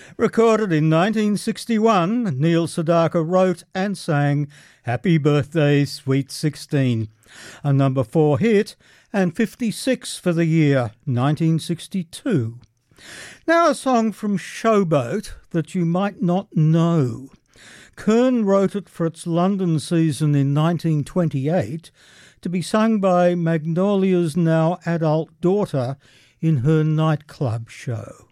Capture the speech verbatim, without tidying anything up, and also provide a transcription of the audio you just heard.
Recorded in nineteen sixty-one, Neil Sedaka wrote and sang Happy Birthday, Sweet sixteen, a number four hit and fifty-six for the year nineteen sixty-two. Now a song from Showboat that you might not know. Kern wrote it for its London season in nineteen twenty-eight to be sung by Magnolia's now adult daughter in her nightclub show.